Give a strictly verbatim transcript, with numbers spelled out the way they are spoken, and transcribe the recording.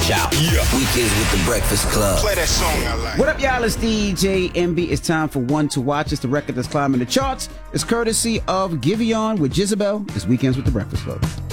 Watch out. Yeah. Weekends with the Breakfast Club. Play that song I like. What up, y'all? It's D J M B. It's time for One to Watch. It's the record that's climbing the charts. It's courtesy of Giveon with Jezebel. It's Weekends with the Breakfast Club.